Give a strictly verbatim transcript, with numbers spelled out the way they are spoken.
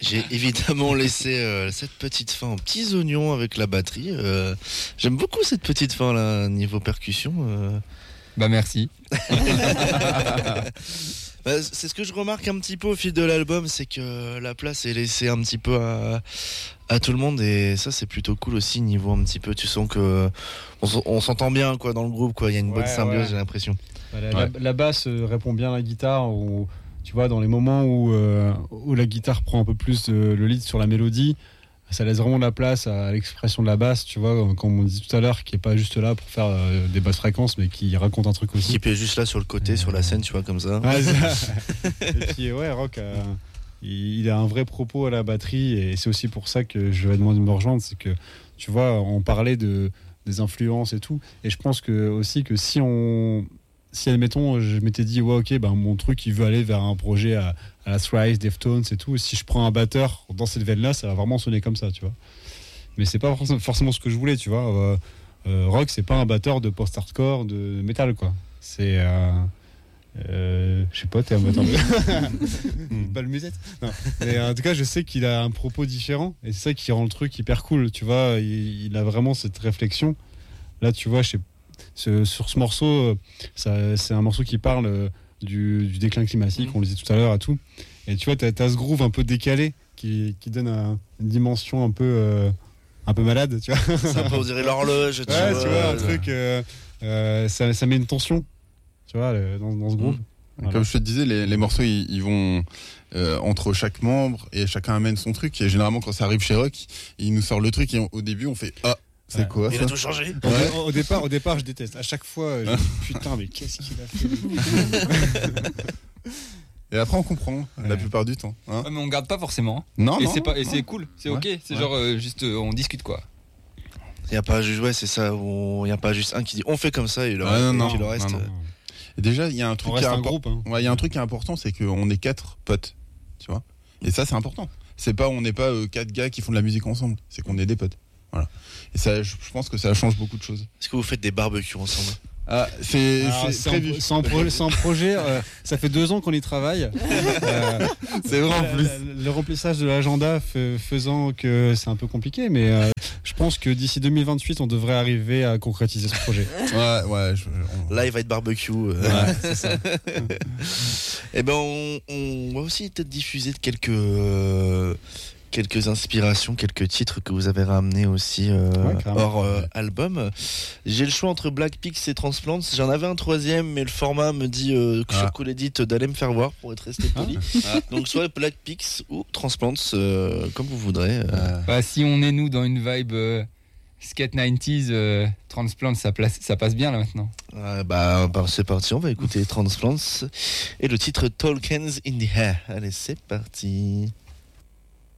J'ai évidemment laissé euh, cette petite fin en petits oignons avec la batterie. Euh, j'aime beaucoup cette petite fin là, niveau percussion. Euh. Bah merci. Bah, c'est ce que je remarque un petit peu au fil de l'album, c'est que la place est laissée un petit peu à, à tout le monde et ça c'est plutôt cool aussi niveau un petit peu. Tu sens que on, on s'entend bien quoi dans le groupe quoi. Il y a une Ouais, bonne symbiose, ouais. j'ai l'impression. Bah, la, Ouais. la, la basse euh, répond bien à la guitare. Ou tu vois, dans les moments où euh, où la guitare prend un peu plus euh, le lead sur la mélodie, ça laisse vraiment de la place à l'expression de la basse. Tu vois, comme on dit tout à l'heure, qui est pas juste là pour faire euh, des basses fréquences, mais qui raconte un truc aussi. Qui est juste là sur le côté, Euh... sur la scène, tu vois comme ça. Ouais, ça. Et puis ouais, Rock, euh, il, il a un vrai propos à la batterie et c'est aussi pour ça que je vais demander de me rejoindre, c'est que tu vois, on parlait de des influences et tout, et je pense que aussi que si on si admettons je m'étais dit ouais ok ben mon truc il veut aller vers un projet à, à la Thrice, Deftones et tout, si je prends un batteur dans cette veine là ça va vraiment sonner comme ça, tu vois, mais c'est pas forcément ce que je voulais, tu vois. euh, euh, Rock c'est pas un batteur de post-hardcore, de métal quoi, c'est euh, Euh, je sais pas, t'es un batteur de balle musette. Non. Mais en tout cas, je sais qu'il a un propos différent et c'est ça qui rend le truc hyper cool. Tu vois, il, il a vraiment cette réflexion. Là, tu vois, je sais, ce, sur ce morceau, ça, c'est un morceau qui parle euh, du, du déclin climatique, on le disait tout à l'heure à tout. Et tu vois, t'as, t'as ce groove un peu décalé qui, qui donne un, une dimension un peu, euh, un peu malade, tu vois. C'est un peu, on dirait l'horloge, tu ouais, vois. tu vois, un truc, euh, euh, ça, ça met une tension. Tu vois, dans, dans ce groupe. Mmh. Voilà. Comme je te disais, les, les morceaux, ils, ils vont euh, entre chaque membre et chacun amène son truc. Et généralement, quand ça arrive chez Rock, il nous sort le truc et on, au début, on fait ah, c'est ouais. quoi il ça a tout changé. Ouais. Au, au départ, au départ, je déteste. À chaque fois, je me dis putain, mais qu'est-ce qu'il a fait. Et après, on comprend ouais. la plupart du temps. Hein ouais, mais on garde pas forcément. Non, et non. C'est pas, et non. c'est cool, c'est ouais. ok. C'est ouais. genre euh, juste, euh, on discute quoi. Il y a pas juste, ouais, c'est ça. Il y a pas juste un qui dit on fait comme ça et le, ah, non, et non, puis le reste. Non, non. Et déjà, il y a un truc qui est un impor- groupe, hein. ouais, il y a un truc qui est important, c'est qu'on est quatre potes, tu vois. Et ça, c'est important. C'est pas, on n'est pas euh, quatre gars qui font de la musique ensemble. C'est qu'on est des potes. Voilà. Et ça, je, je pense que ça change beaucoup de choses. Est-ce que vous faites des barbecues ensemble? Ah, c'est, Alors, c'est prévu. Sans, pro- sans projet, euh, ça fait deux ans qu'on y travaille. Euh, c'est vrai en plus. Le, le remplissage de l'agenda f- faisant que c'est un peu compliqué, mais euh, je pense que d'ici deux mille vingt-huit, on devrait arriver à concrétiser ce projet. Ouais, ouais. Je, on... Live at barbecue. Euh. Ouais, c'est ça. Et ben, on, on va aussi peut-être diffuser quelques. Euh... quelques inspirations, quelques titres que vous avez ramenés aussi euh, ouais, hors euh, album. J'ai le choix entre Black Peaks et Transplants. J'en avais un troisième, mais le format me dit euh, ah. sur Cool Edit d'aller me faire voir pour être resté poli. Ah. Donc soit Black Peaks ou Transplants, euh, comme vous voudrez. Euh. Bah, si on est nous dans une vibe euh, skate quatre-vingt-dix, euh, Transplants, ça, place, ça passe bien là maintenant. Ah, bah, bah c'est parti, on va écouter Transplants et le titre Tolkien's in the Air. Allez, c'est parti.